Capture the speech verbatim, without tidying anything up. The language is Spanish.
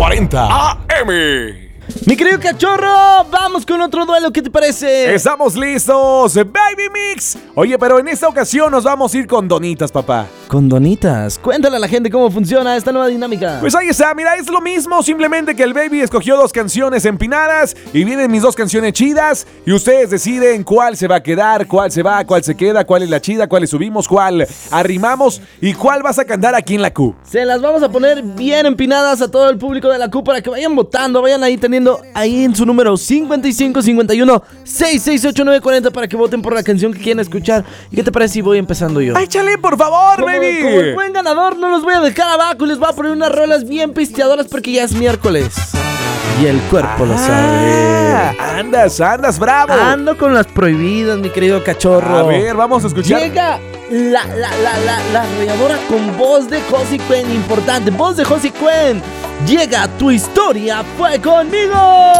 cuarenta A M. Mi querido cachorro, vamos con otro duelo, ¿qué te parece? Estamos listos, Baby Mix. Oye, pero en esta ocasión nos vamos a ir con donitas, papá. Con donitas, cuéntale a la gente cómo funciona esta nueva dinámica. Pues ahí está, mira, es lo mismo, simplemente que el Baby escogió dos canciones empinadas y vienen mis dos canciones chidas y ustedes deciden cuál se va a quedar, cuál se va, cuál se queda, cuál es la chida, cuál le subimos, cuál arrimamos y cuál vas a cantar aquí en la Q. Se las vamos a poner bien empinadas a todo el público de la Q para que vayan votando, vayan ahí teniendo ahí en su número cincuenta y cinco cincuenta y uno sesenta y seis ochenta y nueve cuarenta para que voten por la canción que quieren escuchar. ¿Y qué te parece si voy empezando yo? ¡Ay, chale, por favor, Como, baby! como el buen ganador, no los voy a dejar abajo y les voy a poner unas rolas bien pisteadoras porque ya es miércoles. Y el cuerpo lo sabe. Andas, andas, bravo. Ando con las prohibidas, mi querido cachorro. A ver, vamos a escuchar. Llega la, la, la, la, la arrolladora con voz de Josie Cuen. Importante, voz de Josie Cuen. Llega Tu Historia Fue Conmigo.